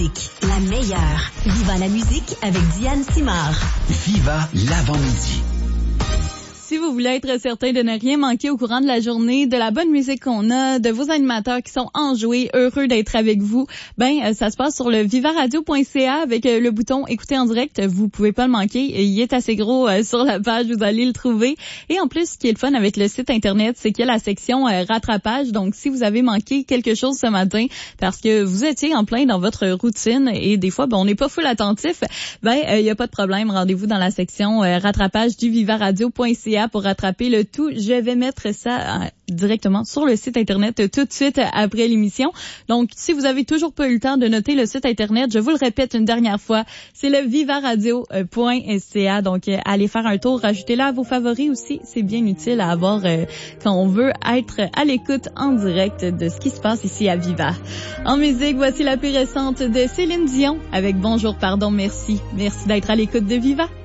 musique, la meilleure. Viva la musique avec Diane Simard. Viva l'avant-midi. Si vous voulez être certain de ne rien manquer au courant de la journée, de la bonne musique qu'on a, de vos animateurs qui sont enjoués, heureux d'être avec vous, ça se passe sur le vivaradio.ca avec le bouton écouter en direct. Vous pouvez pas le manquer. Il est assez gros sur la page, vous allez le trouver. Et en plus, ce qui est le fun avec le site internet, c'est qu'il y a la section rattrapage. Donc, si vous avez manqué quelque chose ce matin parce que vous étiez en plein dans votre routine et des fois, on n'est pas full attentif, il y a pas de problème. Rendez-vous dans la section rattrapage du vivaradio.ca pour rattraper le tout. Je vais mettre ça directement sur le site internet tout de suite après l'émission. Donc, si vous avez toujours pas eu le temps de noter le site internet, je vous le répète une dernière fois, c'est le vivaradio.ca. Donc, allez faire un tour, rajoutez-le à vos favoris aussi. C'est bien utile à avoir quand on veut être à l'écoute en direct de ce qui se passe ici à Viva. En musique, voici la plus récente de Céline Dion avec Bonjour, pardon, merci. Merci d'être à l'écoute de Viva.